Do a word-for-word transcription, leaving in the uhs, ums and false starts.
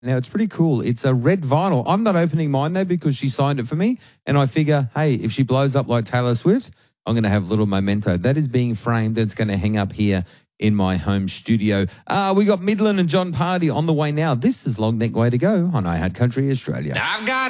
Now, it's pretty cool. It's a red vinyl. I'm not opening mine, though, because she signed it for me. And I figure, hey, if she blows up like Taylor Swift, I'm going to have a little memento. That is being framed. That's going to hang up here in my home studio. Uh, we got Midland and John Party on the way now. This is Long Neck Way to Go on iHeart Country Australia. I've got